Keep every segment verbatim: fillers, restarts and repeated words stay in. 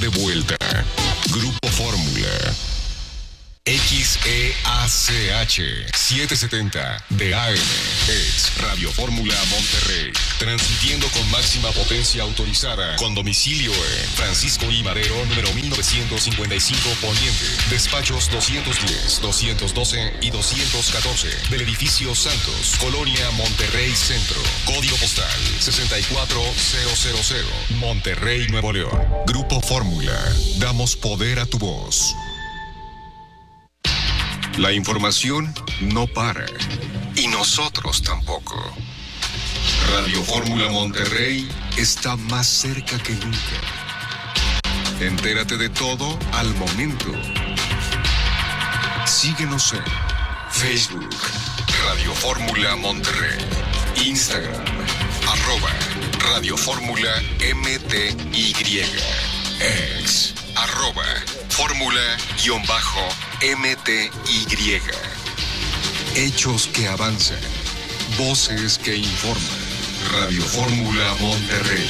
de vuelta. Grupo Fórmula. X E A C H setecientos setenta de A M es Radio Fórmula Monterrey, transmitiendo con máxima potencia autorizada, con domicilio en Francisco I. Madero, número mil novecientos cincuenta y cinco Poniente, despachos doscientos diez, doscientos doce y doscientos catorce, del edificio Santos, Colonia Monterrey Centro, código postal sesenta y cuatro mil, Monterrey, Nuevo León. Grupo Fórmula, damos poder a tu voz. La información no para, y nosotros tampoco. Radio Fórmula Monterrey está más cerca que nunca. Entérate de todo al momento. Síguenos en Facebook, Radio Fórmula Monterrey, Instagram, arroba Radio Fórmula M T Y, ex, arroba Fórmula-M T Y. Hechos que avanzan, voces que informan. Radio Fórmula Monterrey.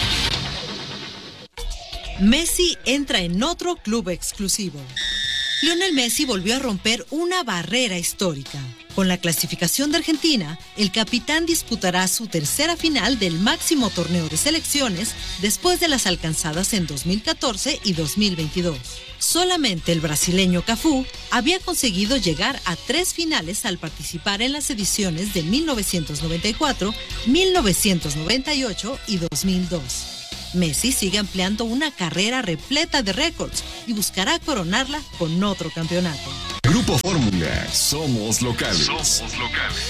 Messi entra en otro club exclusivo. Lionel Messi volvió a romper una barrera histórica. Con la clasificación de Argentina, el capitán disputará su tercera final del máximo torneo de selecciones después de las alcanzadas en dos mil catorce y dos mil veintidós. Solamente el brasileño Cafú había conseguido llegar a tres finales al participar en las ediciones de mil novecientos noventa y cuatro, mil novecientos noventa y ocho y dos mil dos. Messi sigue ampliando una carrera repleta de récords y buscará coronarla con otro campeonato. Grupo Fórmula, somos locales. Somos locales.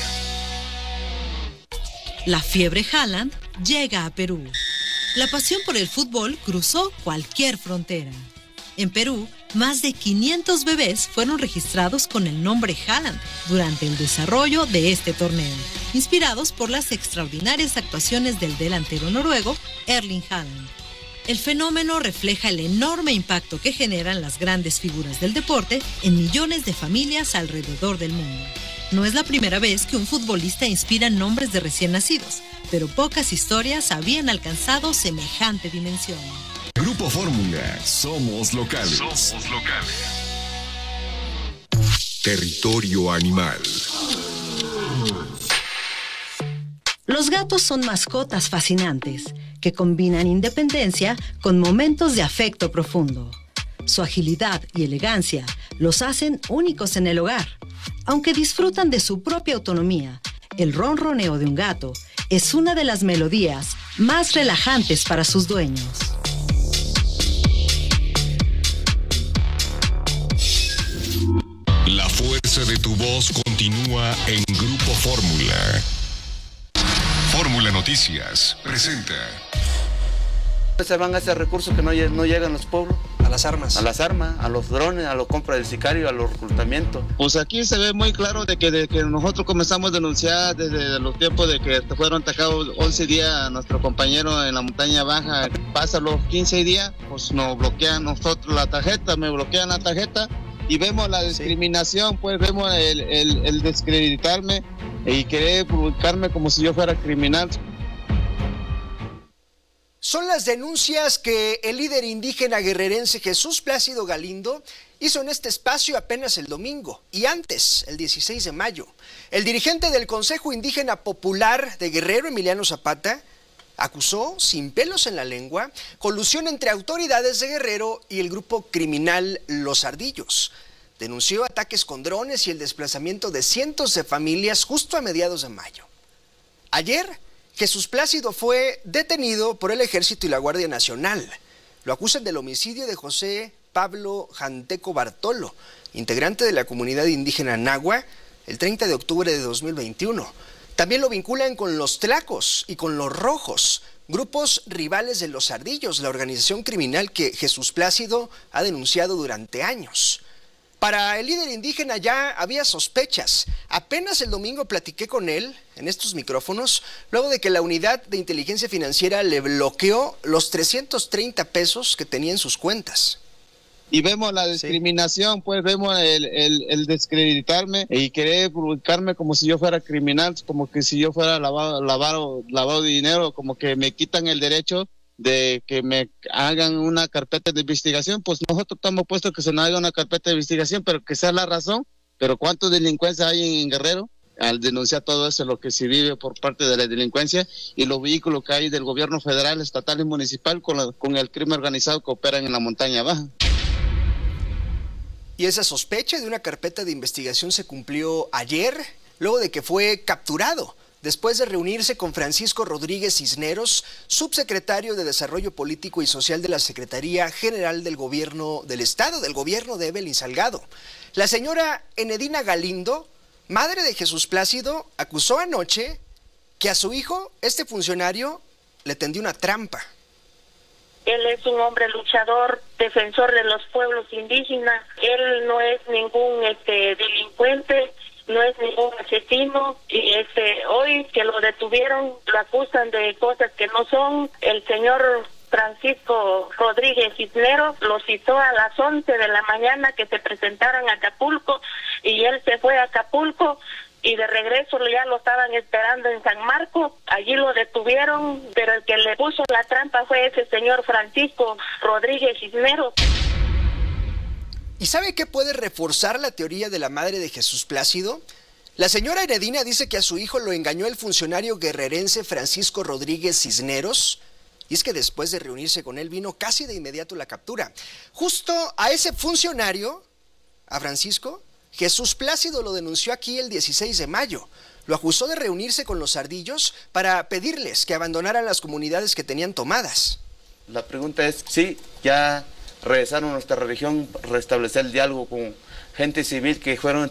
La fiebre Haaland llega a Perú. La pasión por el fútbol cruzó cualquier frontera. En Perú, más de quinientos bebés fueron registrados con el nombre Haaland durante el desarrollo de este torneo, inspirados por las extraordinarias actuaciones del delantero noruego Erling Haaland. El fenómeno refleja el enorme impacto que generan las grandes figuras del deporte en millones de familias alrededor del mundo. No es la primera vez que un futbolista inspira nombres de recién nacidos, pero pocas historias habían alcanzado semejante dimensión. Grupo Fórmula, somos locales. Somos locales. Territorio animal. Los gatos son mascotas fascinantes que combinan independencia con momentos de afecto profundo. Su agilidad y elegancia los hacen únicos en el hogar. Aunque disfrutan de su propia autonomía, el ronroneo de un gato es una de las melodías más relajantes para sus dueños. La fuerza de tu voz continúa en Grupo Fórmula. Fórmula Noticias presenta. Se van a ese recurso que no, no llegan a los pueblos. A las armas. A las armas, a los drones, a la compra del sicario, a los reclutamientos. Pues aquí se ve muy claro de que, de que nosotros comenzamos a denunciar desde los tiempos de que fueron atacados once días a nuestro compañero en la montaña baja. Pasa los quince días, pues nos bloquean nosotros la tarjeta, me bloquean la tarjeta y vemos la discriminación, sí. Pues vemos el, el, el descreditarme y querer publicarme como si yo fuera criminal. Son las denuncias que el líder indígena guerrerense Jesús Plácido Galindo hizo en este espacio apenas el domingo y antes, el dieciséis de mayo. El dirigente del Consejo Indígena Popular de Guerrero, Emiliano Zapata, acusó, sin pelos en la lengua, colusión entre autoridades de Guerrero y el grupo criminal Los Ardillos. Denunció ataques con drones y el desplazamiento de cientos de familias justo a mediados de mayo. Ayer, Jesús Plácido fue detenido por el Ejército y la Guardia Nacional. Lo acusan del homicidio de José Pablo Janteco Bartolo, integrante de la comunidad indígena Nahua, el treinta de octubre de dos mil veintiuno. También lo vinculan con los Tlacos y con los Rojos, grupos rivales de los Ardillos, la organización criminal que Jesús Plácido ha denunciado durante años. Para el líder indígena ya había sospechas. Apenas el domingo platiqué con él en estos micrófonos, luego de que la unidad de inteligencia financiera le bloqueó los trescientos treinta pesos que tenía en sus cuentas. Y vemos la discriminación, sí. Pues vemos el, el, el descreditarme y querer publicarme como si yo fuera criminal, como que si yo fuera lavado, lavado, lavado de dinero, como que me quitan el derecho de que me hagan una carpeta de investigación, pues nosotros estamos puestos que se nos haga una carpeta de investigación, pero que sea la razón. Pero ¿cuántos delincuencia hay en Guerrero? Al denunciar todo eso, lo que se vive por parte de la delincuencia y los vehículos que hay del gobierno federal, estatal y municipal con, la, con el crimen organizado que operan en la montaña baja. Y esa sospecha de una carpeta de investigación se cumplió ayer, luego de que fue capturado, después de reunirse con Francisco Rodríguez Cisneros, subsecretario de Desarrollo Político y Social de la Secretaría General del Gobierno del Estado, del gobierno de Evelyn Salgado. La señora Enedina Galindo, madre de Jesús Plácido, acusó anoche que a su hijo, este funcionario, le tendió una trampa. Él es un hombre luchador, defensor de los pueblos indígenas. Él no es ningún este delincuente, no es ningún asesino. Y este hoy que lo detuvieron, lo acusan de cosas que no son. El señor Francisco Rodríguez Cisneros lo citó a las once de la mañana que se presentaran a Acapulco y él se fue a Acapulco y de regreso ya lo estaban esperando en San Marcos. Allí lo detuvieron, pero el que le puso la trampa fue ese señor Francisco Rodríguez Cisneros. ¿Y sabe qué puede reforzar la teoría de la madre de Jesús Plácido? La señora Enedina dice que a su hijo lo engañó el funcionario guerrerense Francisco Rodríguez Cisneros. Y es que después de reunirse con él vino casi de inmediato la captura. Justo a ese funcionario, a Francisco, Jesús Plácido lo denunció aquí el dieciséis de mayo. Lo acusó de reunirse con los ardillos para pedirles que abandonaran las comunidades que tenían tomadas. La pregunta es, sí, ya regresaron a nuestra región, restablecer el diálogo con gente civil que fueron